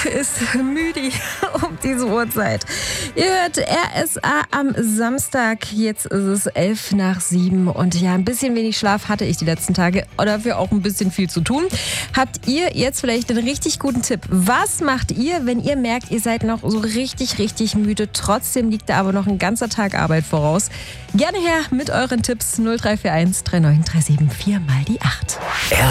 ist müde um diese Uhrzeit. Ihr hört RSA am Samstag. Jetzt ist es 6:11 und ja, ein bisschen wenig Schlaf hatte ich die letzten Tage. Dafür auch ein bisschen viel zu tun. Habt ihr jetzt vielleicht einen richtig guten Tipp? Was macht ihr, wenn ihr merkt, ihr seid noch so richtig müde? Trotzdem liegt da aber noch ein ganzer Tag Arbeit voraus. Gerne her mit euren Tipps 0341 3937 4 mal die 8.